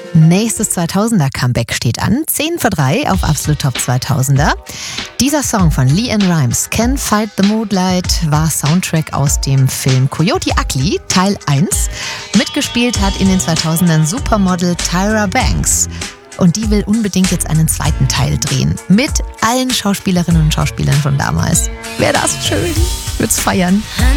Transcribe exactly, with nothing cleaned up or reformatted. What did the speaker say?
Nächstes zweitausender-Comeback steht an. zehn vor drei auf Absolut Top zweitausender. Dieser Song von LeAnn Rimes, Can't Fight the Moonlight, war Soundtrack aus dem Film Coyote Ugly, Teil eins. Mitgespielt hat in den zweitausendern Supermodel Tyra Banks. Und die will unbedingt jetzt einen zweiten Teil drehen. Mit allen Schauspielerinnen und Schauspielern von damals. Wäre das schön? Ich würde es feiern.